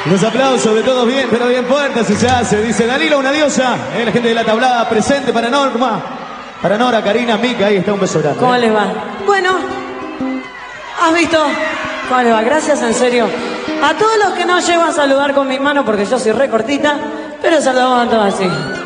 Los aplausos de todos bien, pero bien fuertes si se hace. Dice Dalila, una diosa. La gente de la tablada presente para Norma. Para Nora, Karina, Mica, ahí está un beso grande. ¿Cómo les va? Bueno, ¿has visto? ¿Cómo les va? Gracias, en serio. A todos los que no llego a saludar con mi mano, porque yo soy re cortita, pero saludamos a todos así.